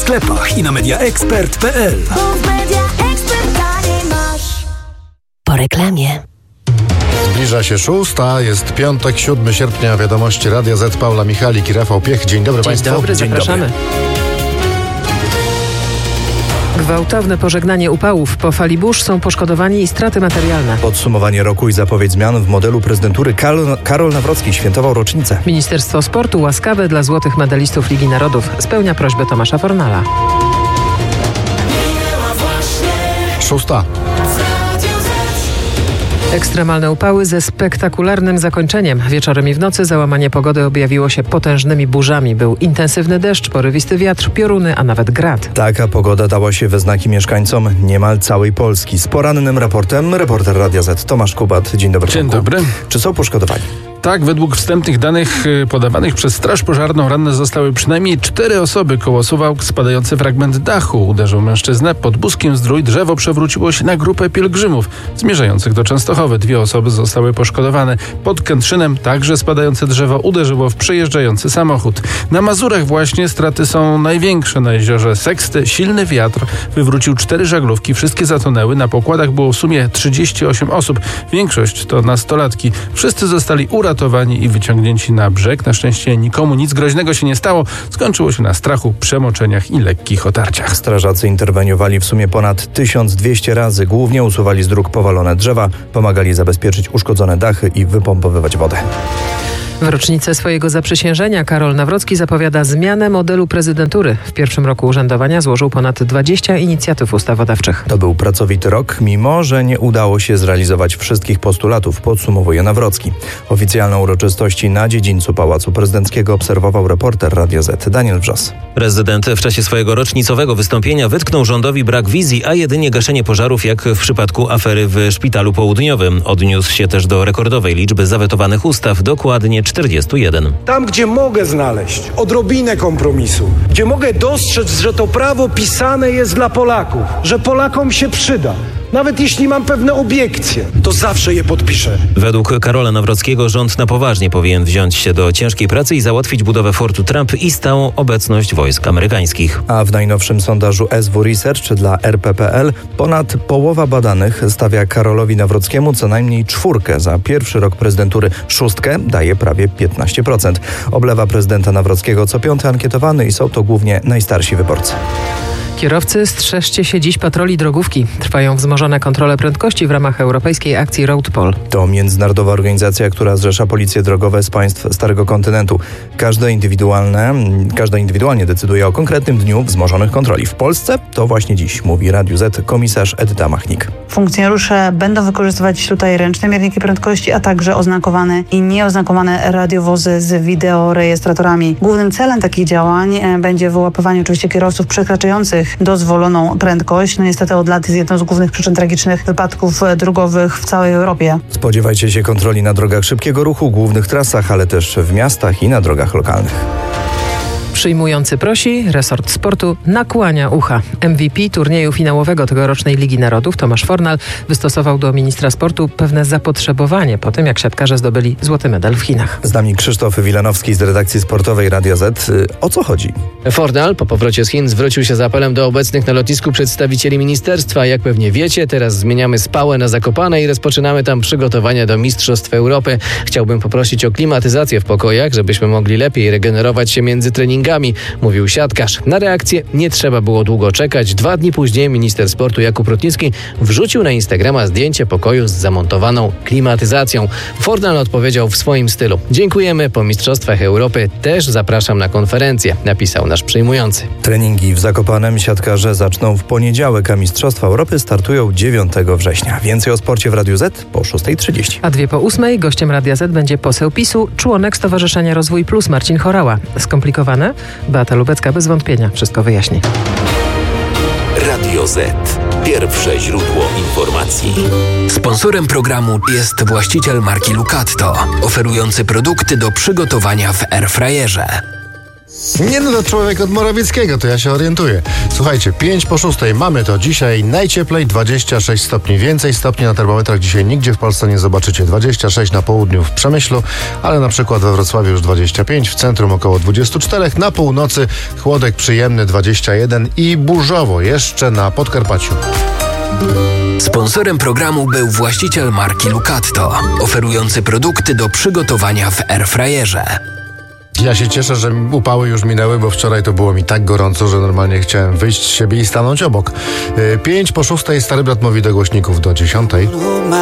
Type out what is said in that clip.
sklepach i na mediaexpert.pl. Po reklamie. Zbliża się 6, jest piątek, 7 sierpnia, wiadomości Radia Z, Paula Michalik i Rafał Piech. Dzień dobry Państwu. Dzień dobry, zapraszamy. Gwałtowne pożegnanie upałów. Po fali burz są poszkodowani i straty materialne. Podsumowanie roku i zapowiedź zmian w modelu prezydentury. Karol Nawrocki świętował rocznicę. Ministerstwo Sportu łaskawe dla złotych medalistów Ligi Narodów. Spełnia prośbę Tomasza Fornala. 6. Ekstremalne upały ze spektakularnym zakończeniem. Wieczorem i w nocy załamanie pogody objawiło się potężnymi burzami. Był intensywny deszcz, porywisty wiatr, pioruny, a nawet grad. Taka pogoda dała się we znaki mieszkańcom niemal całej Polski. Z porannym raportem reporter Radia Z Tomasz Kubat. Dzień dobry. Dzień dobry. Czy są poszkodowani? Tak, według wstępnych danych podawanych przez Straż Pożarną ranne zostały przynajmniej 4 osoby. Koło Suwałk spadający fragment dachu uderzył mężczyznę. Pod Buskiem Zdrój drzewo przewróciło się na grupę pielgrzymów zmierzających do Częstochowy. 2 osoby zostały poszkodowane. Pod Kętrzynem także spadające drzewo uderzyło w przejeżdżający samochód. Na Mazurach właśnie straty są największe. Na jeziorze Seksty silny wiatr wywrócił 4 żaglówki. Wszystkie zatonęły. Na pokładach było w sumie 38 osób. Większość to nastolatki. Wszyscy zostali uratowani i wyciągnięci na brzeg. Na szczęście nikomu nic groźnego się nie stało. Skończyło się na strachu, przemoczeniach i lekkich otarciach. Strażacy interweniowali w sumie ponad 1200 razy. Głównie usuwali z dróg powalone drzewa, pomagali zabezpieczyć uszkodzone dachy i wypompowywać wodę. W rocznicę swojego zaprzysiężenia Karol Nawrocki zapowiada zmianę modelu prezydentury. W pierwszym roku urzędowania złożył ponad 20 inicjatyw ustawodawczych. To był pracowity rok, mimo że nie udało się zrealizować wszystkich postulatów, podsumowuje Nawrocki. Oficjalne uroczystości na dziedzińcu Pałacu Prezydenckiego obserwował reporter Radia Z Daniel Wrzos. Prezydent w czasie swojego rocznicowego wystąpienia wytknął rządowi brak wizji, a jedynie gaszenie pożarów, jak w przypadku afery w Szpitalu Południowym. Odniósł się też do rekordowej liczby zawetowanych ustaw, dokładnie 41. Tam, gdzie mogę znaleźć odrobinę kompromisu, gdzie mogę dostrzec, że to prawo pisane jest dla Polaków, że Polakom się przyda, nawet jeśli mam pewne obiekcje, to zawsze je podpiszę. Według Karola Nawrockiego rząd na poważnie powinien wziąć się do ciężkiej pracy i załatwić budowę fortu Trump i stałą obecność wojsk amerykańskich. A w najnowszym sondażu SW Research dla RP.pl ponad połowa badanych stawia Karolowi Nawrockiemu co najmniej 4 za pierwszy rok prezydentury. 6 daje prawie 15%. Oblewa prezydenta Nawrockiego co 5 ankietowany i są to głównie najstarsi wyborcy. Kierowcy, strzeżcie się dziś patroli drogówki. Trwają wzmożone kontrole prędkości w ramach europejskiej akcji Road Patrol. To międzynarodowa organizacja, która zrzesza policje drogowe z państw Starego Kontynentu. Każda indywidualnie decyduje o konkretnym dniu wzmożonych kontroli. W Polsce to właśnie dziś, mówi Radiu Z komisarz Edyta Machnik. Funkcjonariusze będą wykorzystywać tutaj ręczne mierniki prędkości, a także oznakowane i nieoznakowane radiowozy z wideorejestratorami. Głównym celem takich działań będzie wyłapywanie oczywiście kierowców przekraczających dozwoloną prędkość. No niestety od lat jest jedną z głównych przyczyn tragicznych wypadków drogowych w całej Europie. Spodziewajcie się kontroli na drogach szybkiego ruchu, głównych trasach, ale też w miastach i na drogach lokalnych. Przyjmujący prosi, resort sportu nakłania ucha. MVP turnieju finałowego tegorocznej Ligi Narodów, Tomasz Fornal, wystosował do ministra sportu pewne zapotrzebowanie po tym, jak siatkarze zdobyli złoty medal w Chinach. Z nami Krzysztof Wilanowski z redakcji sportowej Radia Z. O co chodzi? Fornal po powrocie z Chin zwrócił się z apelem do obecnych na lotnisku przedstawicieli ministerstwa. Jak pewnie wiecie, teraz zmieniamy Spałę na Zakopane i rozpoczynamy tam przygotowania do Mistrzostw Europy. Chciałbym poprosić o klimatyzację w pokojach, żebyśmy mogli lepiej regenerować się między treningami, mówił siatkarz. Na reakcję nie trzeba było długo czekać. 2 dni później minister sportu Jakub Rutnicki wrzucił na Instagrama zdjęcie pokoju z zamontowaną klimatyzacją. Fornal odpowiedział w swoim stylu: dziękujemy, po Mistrzostwach Europy też zapraszam na konferencję, napisał nasz przyjmujący. Treningi w Zakopanem siatkarze zaczną w poniedziałek, a Mistrzostwa Europy startują 9 września. Więcej o sporcie w Radiu Z po 6:30. A 2:08 gościem Radia Z będzie poseł PiS-u, członek Stowarzyszenia Rozwój Plus Marcin Horała. Skomplikowane? Beata Lubecka bez wątpienia wszystko wyjaśni. Radio Z. Pierwsze źródło informacji. Sponsorem programu jest właściciel marki Lucatto, oferujący produkty do przygotowania w airfryerze. Nie no, to człowiek od Morawieckiego, to ja się orientuję. Słuchajcie, 5:06 mamy to dzisiaj najcieplej, 26 stopni. Więcej stopni na termometrach dzisiaj nigdzie w Polsce nie zobaczycie. 26 na południu w Przemyślu, ale na przykład we Wrocławiu już 25, w centrum około 24, na północy chłodek przyjemny 21 i burzowo jeszcze na Podkarpaciu. Sponsorem programu był właściciel marki Lucatto, oferujący produkty do przygotowania w airfryerze. Ja się cieszę, że upały już minęły, bo wczoraj to było mi tak gorąco, że normalnie chciałem wyjść z siebie i stanąć obok. 5:06 Stary Brat mówi do głośników do 10.